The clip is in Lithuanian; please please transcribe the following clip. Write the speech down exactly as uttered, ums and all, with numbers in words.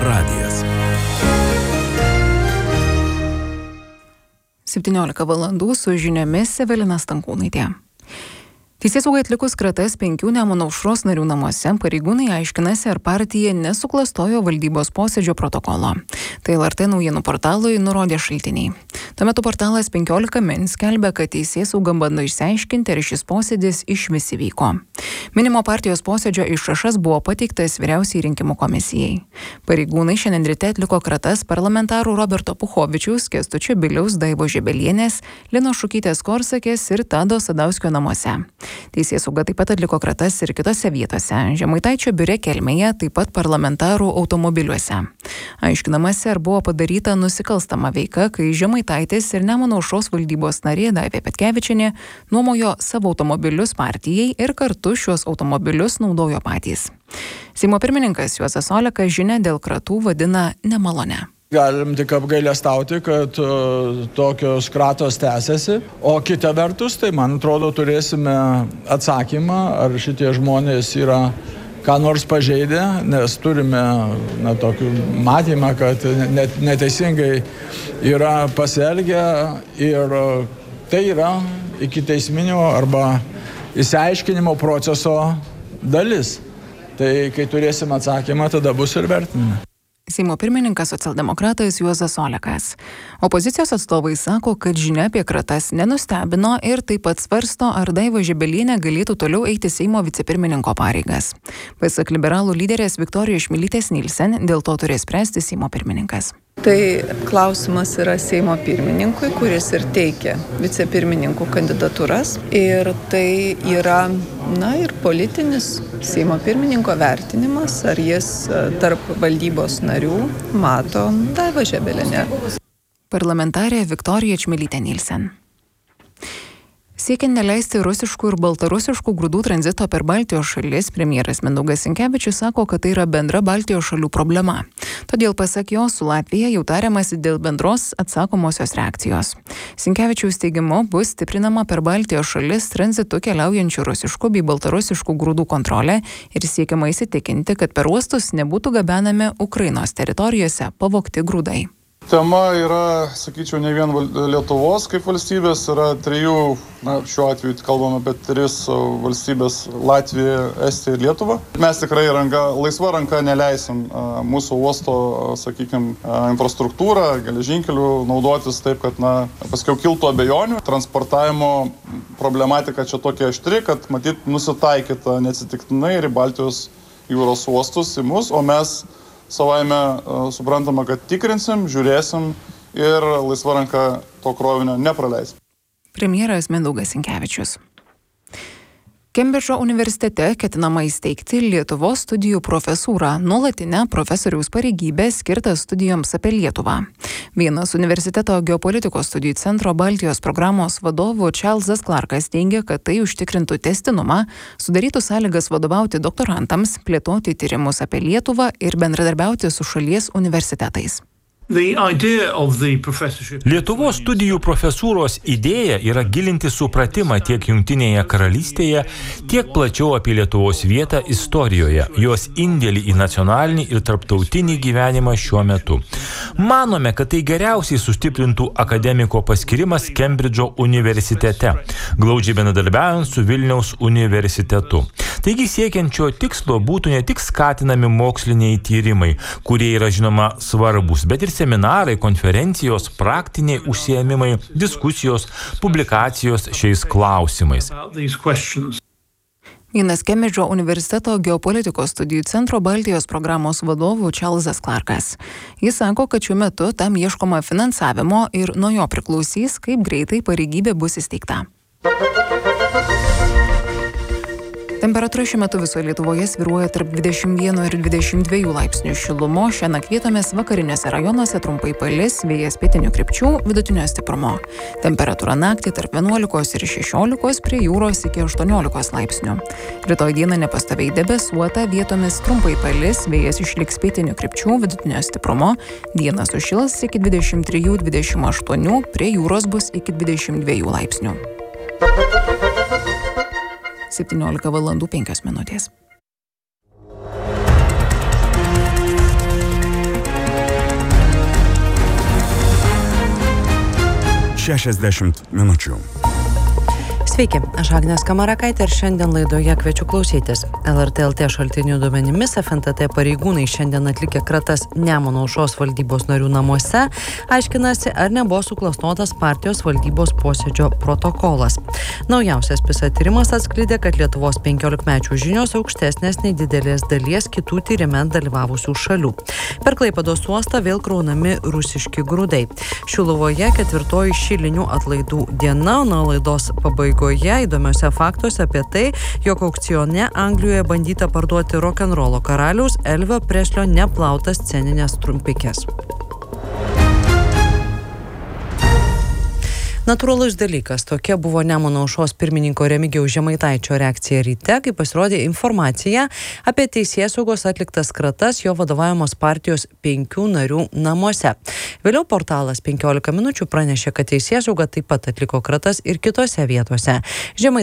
radijas. septyniolika valandų su žiniomis Evelina Stankūnaitė. Teisėsaugai atlikus kratas penkių Nemuno aušros narių namuose, pareigūnai aiškinasi, ar partija nesuklastojo valdybos posėdžio protokolo. Tai L R T naujienų portalui nurodė šaltiniai. Tuo metu portalas penkiolika min skelbia, kad teisėsauga bando išsiaiškinti, ar šis posėdis išvis įvyko. Minimo partijos posėdžio išrašas buvo pateiktas Vyriausiai rinkimų komisijai. Pareigūnai šiandien ryte atliko kratas parlamentarų Roberto Puchovičiaus, Kęstučio Biliaus, Daivos Žebelienės, Linos Šukytės Korsakės ir Tado Sadauskio namuose. Teisėsauga taip pat atliko kratas ir kitose vietose. Žemaitaičio biure Kelmėje, taip pat parlamentarų automobiliuose. Aiškinamasi, ar buvo padaryta nusikalstama veika, kai Žemaitaitis ir Nemuno aušros valdybos narė Daivė Petkevičienė nuomojo savo automobilius partijai ir kartu šiuos automobilius naudojo patys. Seimo pirmininkas Juozas Olekas žinią dėl kratų vadina nemalone. Galim tik apgailestauti, kad uh, tokios kratos tęsiasi, o kita vertus, tai man atrodo turėsime atsakymą, ar šitie žmonės yra ką nors pažeidę, nes turime na, tokį matymą, kad net, neteisingai yra pasielgę ir uh, tai yra ikiteisminio arba išsiaiškinimo proceso dalis. Tai kai turėsime atsakymą, tada bus ir vertinime. Seimo pirmininkas socialdemokratas Juozas Olekas. Opozicijos atstovai sako, kad žinia apie kratas nenustebino ir taip pat svarsto, ar Daiva Žebelienė galėtų toliau eiti Seimo vicepirmininko pareigas. Pasak liberalų lyderės Viktorijos Čmilytės Nilsen, dėl to turės spręsti Seimo pirmininkas. Tai klausimas yra Seimo pirmininkui, kuris ir teikia vicepirmininkų kandidatūras. Ir tai yra, na, ir politinis Seimo pirmininko vertinimas, ar jis tarp valdybos narių mato Daivą Žebelienę. Parlamentarė Viktorija Čmilytė Nilsen. Siekiant neleisti rusiškų ir baltarusiškų grūdų tranzito per Baltijos šalis, premjeras Mindaugas Sinkevičius sako, kad tai yra bendra Baltijos šalių problema. Todėl, pasak jo, su Latvija jau tariamasi dėl bendros atsakomosios reakcijos. Sinkevičiaus teigimu bus stiprinama per Baltijos šalis tranzitu keliaujančių rusiškų bei baltarusiškų grūdų kontrolė ir siekiama įsitikinti, kad per uostus nebūtų gabenami Ukrainos teritorijose pavogti grūdai. Tema yra, sakyčiau, ne vien Lietuvos kaip valstybės, yra trijų, na, šiuo atveju kalbame apie tris valstybės - Latvija, Estija ir Lietuva. Mes tikrai ranka, laisva ranka neleisim mūsų uosto, sakykime, infrastruktūrą, geležinkelių naudotis taip, kad, na, paskiau kiltų abejonių. Transportavimo problematika čia tokia aštri, kad, matyt, nusitaikyta neatsitiktinai ir į Baltijos jūros uostus į mus, o mes savaime uh, suprantama, kad tikrinsim, žiūrėsim ir laisva ranka to krovinio nepraleisim. Premjeras Mindaugas Sinkevičius. Kembridžo universitete ketinama įsteigti Lietuvos studijų profesūrą, nuolatinę profesoriaus pareigybę skirtą studijoms apie Lietuvą. Vienas universiteto geopolitikos studijų centro Baltijos programos vadovų Čarlzas Clarkas teigia, kad tai užtikrintų tęstinumą, sudarytų sąlygas vadovauti doktorantams, plėtoti tyrimus apie Lietuvą ir bendradarbiauti su šalies universitetais. Lietuvos studijų profesūros idėja yra gilinti supratimą tiek Jungtinėje karalystėje, tiek plačiau apie Lietuvos vietą istorijoje, jos indėlį į nacionalinį ir tarptautinį gyvenimą šiuo metu. Manome, kad tai geriausiai sustiprintų akademiko paskirimas Kembridžo universitete, glaudžiai bendradarbiaujant su Vilniaus universitetu. Taigi siekiančio tikslo būtų ne tik skatinami moksliniai tyrimai, kurie yra žinoma svarbus, bet ir seminarai, konferencijos, praktiniai užsiėmimai, diskusijos, publikacijos šiais klausimais. Vienas Kembridžo universiteto geopolitikos studijų centro Baltijos programos vadovų Čarlzas Clarkas. Jis sako, kad šiuo metu tam ieškoma finansavimo ir nuo jo priklausys, kaip greitai pareigybė bus įsteigta. Temperatūra šiuo metu visoje Lietuvoje svyruoja tarp dvidešimt vieno ir dvidešimt dviejų laipsnių šilumos. Šiandien vietomis vakariniuose rajonuose trumpai palis, vėjas pietinių krypčių, vidutinio stiprumo. Temperatūra naktį tarp vienuolikos ir šešiolikos, prie jūros iki aštuoniolikos laipsnių. Rytoj dieną nepastoviai debesuota, vietomis trumpai palis, vėjas išliks pietinių krypčių, vidutinio stiprumo. Dieną sušils iki dvidešimt trijų dvidešimt aštuonių, prie jūros bus iki dvidešimt dviejų laipsnių. septyniolika valandų penkios minutės. šešiasdešimt minučių. Sveiki, aš Agnė Skamarakaitė ir šiandien laidoje kviečiu klausytis. L R T L T šaltinių duomenimis F N T T pareigūnai šiandien atlikę kratas Nemuno aušros valdybos narių namuose, aiškinasi, ar nebuvo suklastotas partijos valdybos posėdžio protokolas. Naujausias PISA tyrimas atskleidė, kad Lietuvos penkiolikmečių žinios aukštesnės nei didelės dalies kitų tyrime dalyvavusių šalių. Per Klaipėdos uostą vėl kraunami rusiški grūdai. Šiluvoje ketvirtoji šilinių atlaidų diena, nuo laidos pabaigos įdomiuose faktuose apie tai, jog aukcione Anglijoje bandyta parduoti rokenrolo karaliaus Elvio Preslio neplautas sceninės trumpikės. Natūralus dalykas, tokia buvo Nemuno aušros pirmininko Remigijaus Žemaitaičio reakcija ryte, kai pasirodė informacija apie teisėsaugos atliktas kratas jo vadovaujamos partijos penkių narių namuose. Vėliau portalas penkiolika minučių pranešė, kad teisėsauga taip pat atliko kratas ir kitose vietose. Žemaitais